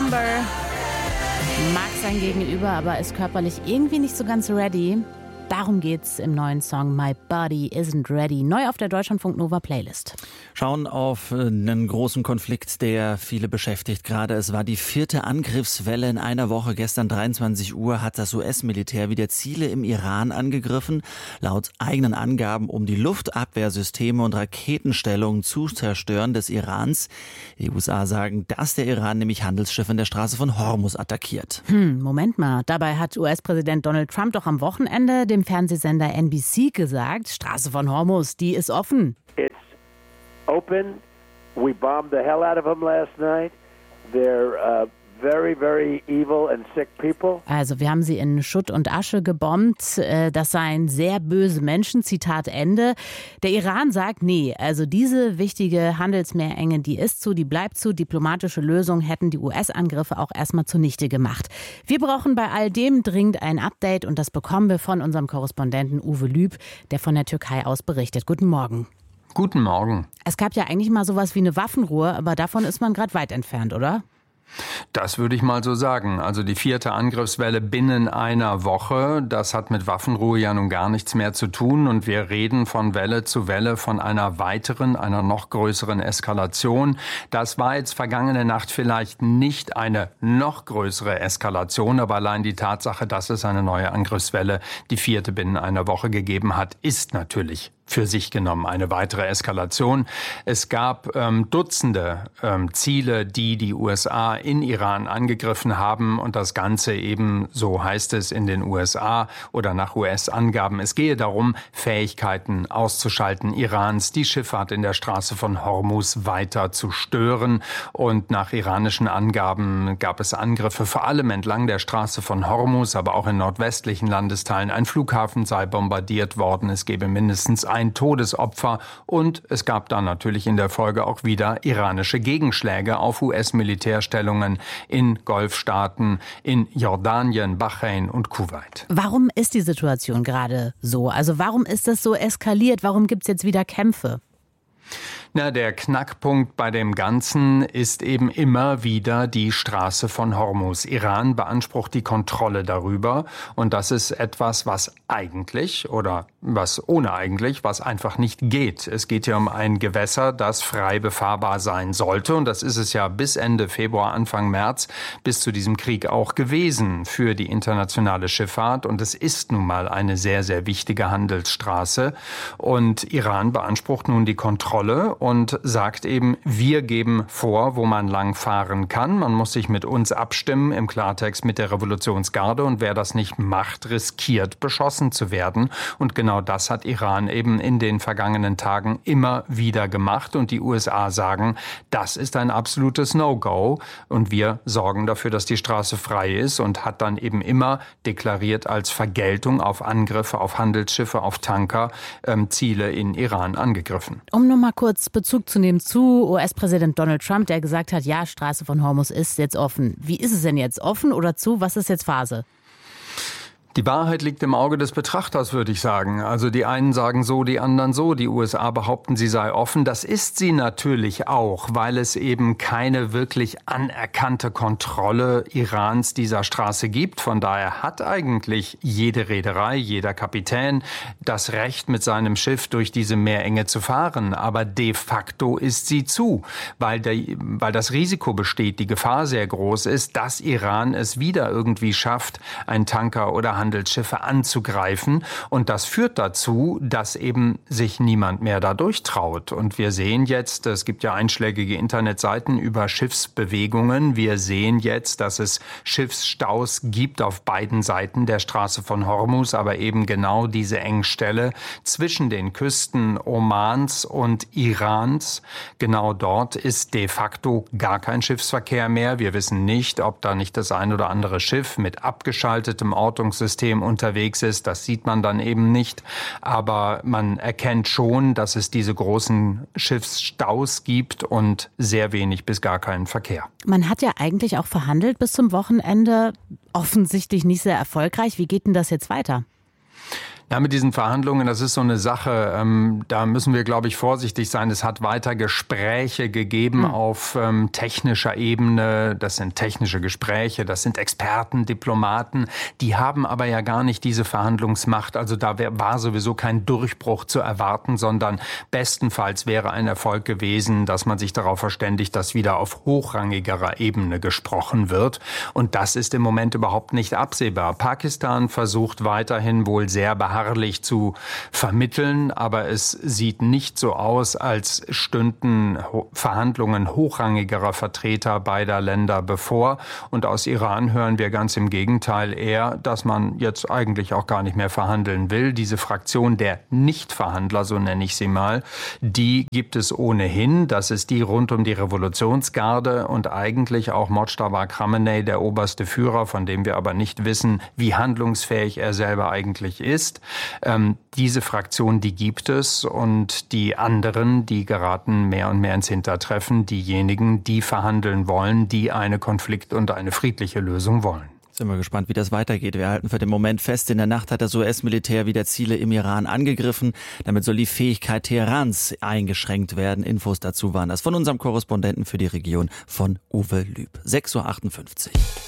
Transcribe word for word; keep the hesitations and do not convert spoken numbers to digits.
Number. Mag sein Gegenüber, aber ist körperlich irgendwie nicht so ganz ready. Darum geht's im neuen Song My Body Isn't Ready, neu auf der Deutschlandfunk Nova Playlist. Schauen auf einen großen Konflikt, der viele beschäftigt gerade. Es war die vierte Angriffswelle in einer Woche. Gestern dreiundzwanzig Uhr hat das U S-Militär wieder Ziele im Iran angegriffen. Laut eigenen Angaben, um die Luftabwehrsysteme und Raketenstellungen zu zerstören des Irans. Die U S A sagen, dass der Iran nämlich Handelsschiffe in der Straße von Hormuz attackiert. Hm, Moment mal. Dabei hat U S-Präsident Donald Trump doch am Wochenende dem Fernsehsender N B C gesagt, Straße von Hormuz, die ist offen. It's open. We bombed the hell out of them last night. They're uh, very, very evil and sick people. Also wir haben sie in Schutt und Asche gebombt. Das seien sehr böse Menschen, Zitat Ende. Der Iran sagt, nee, also diese wichtige Handelsmeerenge, die ist zu, die bleibt zu. Diplomatische Lösungen hätten die U S-Angriffe auch erstmal zunichte gemacht. Wir brauchen bei all dem dringend ein Update und das bekommen wir von unserem Korrespondenten Uwe Lüb, der von der Türkei aus berichtet. Guten Morgen. Guten Morgen. Es gab ja eigentlich mal sowas wie eine Waffenruhe, aber davon ist man gerade weit entfernt, oder? Das würde ich mal so sagen. Also die vierte Angriffswelle binnen einer Woche, das hat mit Waffenruhe ja nun gar nichts mehr zu tun. Und wir reden von Welle zu Welle von einer weiteren, einer noch größeren Eskalation. Das war jetzt vergangene Nacht vielleicht nicht eine noch größere Eskalation, aber allein die Tatsache, dass es eine neue Angriffswelle, die vierte binnen einer Woche gegeben hat, ist natürlich für sich genommen eine weitere Eskalation. Es gab ähm, Dutzende ähm, Ziele, die die U S A in Iran angegriffen haben und das Ganze eben, so heißt es in den U S A oder nach U S-Angaben. Es gehe darum, Fähigkeiten auszuschalten Irans, die Schifffahrt in der Straße von Hormuz weiter zu stören und nach iranischen Angaben gab es Angriffe vor allem entlang der Straße von Hormuz, aber auch in nordwestlichen Landesteilen. Ein Flughafen sei bombardiert worden, es gebe mindestens ein ein Todesopfer und es gab dann natürlich in der Folge auch wieder iranische Gegenschläge auf U S-Militärstellungen in Golfstaaten, in Jordanien, Bahrain und Kuwait. Warum ist die Situation gerade so? Also warum ist das so eskaliert? Warum gibt es jetzt wieder Kämpfe? Na, der Knackpunkt bei dem Ganzen ist eben immer wieder die Straße von Hormuz. Iran beansprucht die Kontrolle darüber und das ist etwas, was eigentlich oder was ohne eigentlich, was einfach nicht geht. Es geht hier um ein Gewässer, das frei befahrbar sein sollte und das ist es ja bis Ende Februar, Anfang März bis zu diesem Krieg auch gewesen für die internationale Schifffahrt und es ist nun mal eine sehr, sehr wichtige Handelsstraße und Iran beansprucht nun die Kontrolle und sagt eben, wir geben vor, wo man lang fahren kann. Man muss sich mit uns abstimmen, im Klartext mit der Revolutionsgarde. Und wer das nicht macht, riskiert, beschossen zu werden. Und genau das hat Iran eben in den vergangenen Tagen immer wieder gemacht. Und die U S A sagen, das ist ein absolutes No-Go. Und wir sorgen dafür, dass die Straße frei ist und hat dann eben immer deklariert als Vergeltung auf Angriffe auf Handelsschiffe, auf Tanker, ähm, Ziele in Iran angegriffen. Um nur mal kurz Bezug zu nehmen zu U S-Präsident Donald Trump, der gesagt hat, ja, Straße von Hormuz ist jetzt offen. Wie ist es denn jetzt? Offen oder zu? Was ist jetzt Phase? Die Wahrheit liegt im Auge des Betrachters, würde ich sagen. Also die einen sagen so, die anderen so. Die U S A behaupten, sie sei offen. Das ist sie natürlich auch, weil es eben keine wirklich anerkannte Kontrolle Irans dieser Straße gibt. Von daher hat eigentlich jede Reederei, jeder Kapitän das Recht, mit seinem Schiff durch diese Meerenge zu fahren. Aber de facto ist sie zu, weil, der, weil das Risiko besteht, die Gefahr sehr groß ist, dass Iran es wieder irgendwie schafft, ein Tanker oder Handelsschiffe anzugreifen. Und das führt dazu, dass eben sich niemand mehr da durchtraut. Und wir sehen jetzt, es gibt ja einschlägige Internetseiten über Schiffsbewegungen. Wir sehen jetzt, dass es Schiffsstaus gibt auf beiden Seiten der Straße von Hormuz, aber eben genau diese Engstelle zwischen den Küsten Omans und Irans. Genau dort ist de facto gar kein Schiffsverkehr mehr. Wir wissen nicht, ob da nicht das ein oder andere Schiff mit abgeschaltetem Ortungssystem unterwegs ist. Das sieht man dann eben nicht. Aber man erkennt schon, dass es diese großen Schiffsstaus gibt und sehr wenig bis gar keinen Verkehr. Man hat ja eigentlich auch verhandelt bis zum Wochenende. Offensichtlich nicht sehr erfolgreich. Wie geht denn das jetzt weiter? Ja, mit diesen Verhandlungen, das ist so eine Sache, ähm, da müssen wir, glaube ich, vorsichtig sein. Es hat weiter Gespräche gegeben hm. auf ähm, technischer Ebene. Das sind technische Gespräche, das sind Experten, Diplomaten. Die haben aber ja gar nicht diese Verhandlungsmacht. Also da wär, war sowieso kein Durchbruch zu erwarten, sondern bestenfalls wäre ein Erfolg gewesen, dass man sich darauf verständigt, dass wieder auf hochrangigerer Ebene gesprochen wird. Und das ist im Moment überhaupt nicht absehbar. Pakistan versucht weiterhin wohl sehr beharrlich zu vermitteln, aber es sieht nicht so aus, als stünden Verhandlungen hochrangigerer Vertreter beider Länder bevor. Und aus Iran hören wir ganz im Gegenteil eher, dass man jetzt eigentlich auch gar nicht mehr verhandeln will. Diese Fraktion der Nichtverhandler, so nenne ich sie mal, die gibt es ohnehin. Das ist die rund um die Revolutionsgarde und eigentlich auch Mojtaba Khamenei, der oberste Führer, von dem wir aber nicht wissen, wie handlungsfähig er selber eigentlich ist. Ähm, diese Fraktion, die gibt es und die anderen, die geraten mehr und mehr ins Hintertreffen. Diejenigen, die verhandeln wollen, die eine Konflikt- und eine friedliche Lösung wollen. Sind wir gespannt, wie das weitergeht. Wir halten für den Moment fest, in der Nacht hat das U S-Militär wieder Ziele im Iran angegriffen. Damit soll die Fähigkeit Teherans eingeschränkt werden. Infos dazu waren das von unserem Korrespondenten für die Region, von Uwe Lüb. sechs Uhr achtundfünfzig.